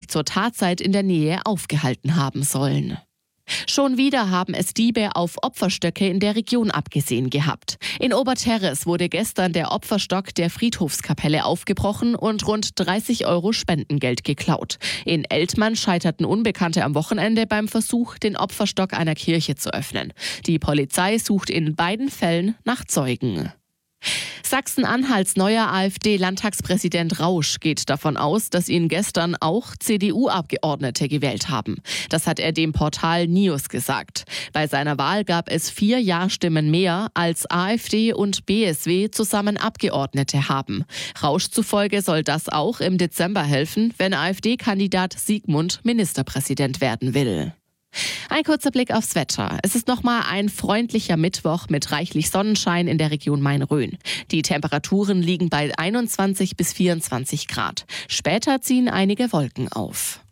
zur Tatzeit in der Nähe aufgehalten haben sollen. Schon wieder haben es Diebe auf Opferstöcke in der Region abgesehen gehabt. In Oberterres wurde gestern der Opferstock der Friedhofskapelle aufgebrochen und rund 30 € Spendengeld geklaut. In Eltmann scheiterten Unbekannte am Wochenende beim Versuch, den Opferstock einer Kirche zu öffnen. Die Polizei sucht in beiden Fällen nach Zeugen. Sachsen-Anhalts neuer AfD-Landtagspräsident Rausch geht davon aus, dass ihn gestern auch CDU-Abgeordnete gewählt haben. Das hat er dem Portal Nius gesagt. Bei seiner Wahl gab es 4 Ja-Stimmen mehr, als AfD und BSW zusammen Abgeordnete haben. Rausch zufolge soll das auch im Dezember helfen, wenn AfD-Kandidat Siegmund Ministerpräsident werden will. Ein kurzer Blick aufs Wetter. Es ist nochmal ein freundlicher Mittwoch mit reichlich Sonnenschein in der Region Main-Rhön. Die Temperaturen liegen bei 21 bis 24 Grad. Später ziehen einige Wolken auf.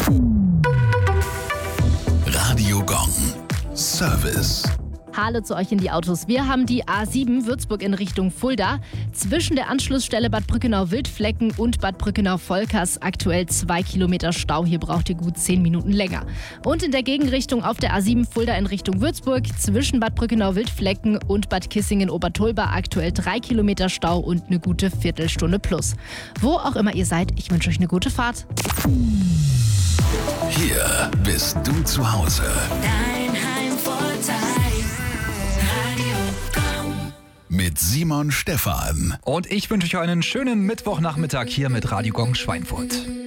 Radio Gong. Service. Hallo zu euch in die Autos. Wir haben die A7 Würzburg in Richtung Fulda. Zwischen der Anschlussstelle Bad Brückenau-Wildflecken und Bad Brückenau-Volkers aktuell 2 Kilometer Stau. Hier braucht ihr gut 10 Minuten länger. Und in der Gegenrichtung auf der A7 Fulda in Richtung Würzburg zwischen Bad Brückenau-Wildflecken und Bad Kissingen-Obertolba aktuell 3 Kilometer Stau und eine gute Viertelstunde plus. Wo auch immer ihr seid, ich wünsche euch eine gute Fahrt. Hier bist du zu Hause. Dein Heimvorteil. Mit Simon Stephan. Und ich wünsche euch einen schönen Mittwochnachmittag hier mit Radio Gong Schweinfurt.